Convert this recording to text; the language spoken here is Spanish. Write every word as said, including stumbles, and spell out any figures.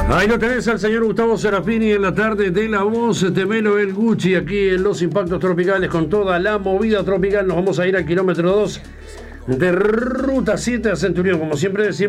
Ahí lo tenés al señor Gustavo Serafini en la tarde de La Voz, Temelo el Gucci, aquí en Los Impactos Tropicales con toda la movida tropical. Nos vamos a ir al kilómetro dos de Ruta siete a Centurión, como siempre decimos.